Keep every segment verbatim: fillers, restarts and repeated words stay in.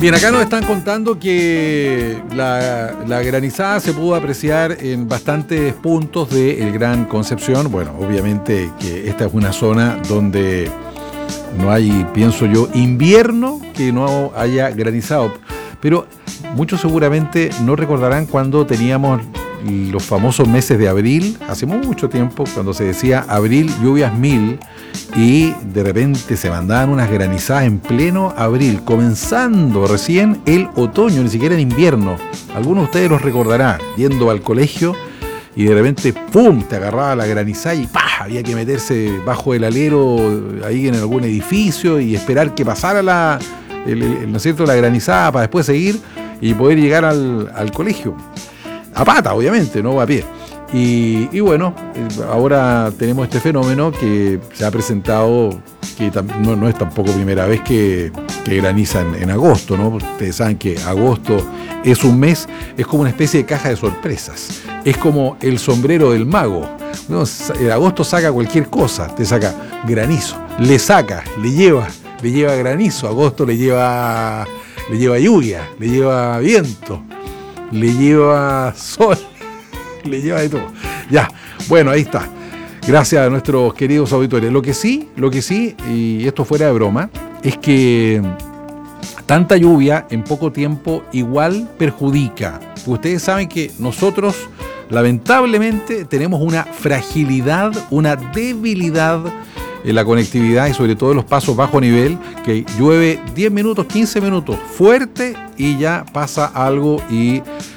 Bien, acá nos están contando que la, la granizada se pudo apreciar en bastantes puntos del Gran Concepción. Bueno, obviamente que esta es una zona donde no hay, pienso yo, invierno que no haya granizado. Pero muchos seguramente no recordarán cuando teníamos los famosos meses de abril, hace mucho tiempo, cuando se decía abril, lluvias mil, y de repente se mandaban unas granizadas en pleno abril, comenzando recién el otoño, ni siquiera el invierno. Algunos de ustedes los recordarán, yendo al colegio, y de repente, ¡pum!, te agarraba la granizada y ¡pah!, había que meterse bajo el alero, ahí en algún edificio, y esperar que pasara la, el, el, ¿no es cierto?, la granizada para después seguir y poder llegar al, al colegio. A pata, obviamente, no a pie. Y, y bueno, ahora tenemos este fenómeno que se ha presentado, que no, no es tampoco primera vez que, que graniza en, en agosto, ¿no? Ustedes saben que agosto es un mes, es como una especie de caja de sorpresas. Es como el sombrero del mago. ¿No? En agosto saca cualquier cosa, te saca granizo, le saca, le lleva, le lleva granizo. Agosto le lleva, le lleva lluvia, le lleva viento, le lleva sol, le lleva de todo. Ya, bueno, ahí está. Gracias a nuestros queridos auditores. Lo que sí, lo que sí, y esto fuera de broma, es que tanta lluvia en poco tiempo igual perjudica. Ustedes saben que nosotros, lamentablemente, tenemos una fragilidad, una debilidad en la conectividad y sobre todo en los pasos bajo nivel, que llueve diez minutos, quince minutos fuerte y ya pasa algo y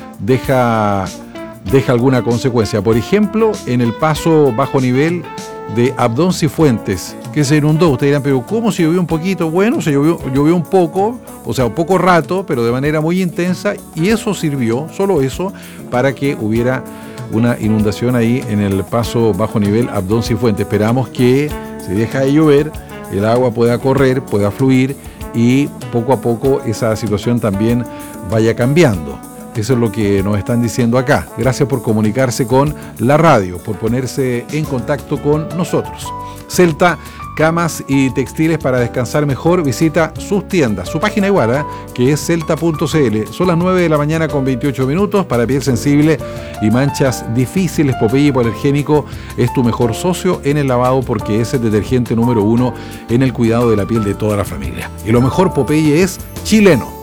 deja, deja alguna consecuencia. Por ejemplo, en el paso bajo nivel de Abdón Cifuentes, que se inundó. Ustedes dirán, pero ¿cómo se llovió un poquito? Bueno, se llovió, llovió un poco, o sea, un poco rato, pero de manera muy intensa, y eso sirvió, solo eso, para que hubiera una inundación ahí en el paso bajo nivel Abdón Cifuentes. Esperamos que se deja de llover, el agua pueda correr, pueda fluir y poco a poco esa situación también vaya cambiando. Eso es lo que nos están diciendo acá. Gracias por comunicarse con la radio, por ponerse en contacto con nosotros. Celta, camas y textiles para descansar mejor. Visita sus tiendas, su página igual, ¿eh? que es celta punto c l. Son las nueve de la mañana con veintiocho minutos. Para piel sensible y manchas difíciles, Popeye Hipoalergénico es tu mejor socio en el lavado, porque es el detergente número uno en el cuidado de la piel de toda la familia. Y lo mejor, Popeye es chileno.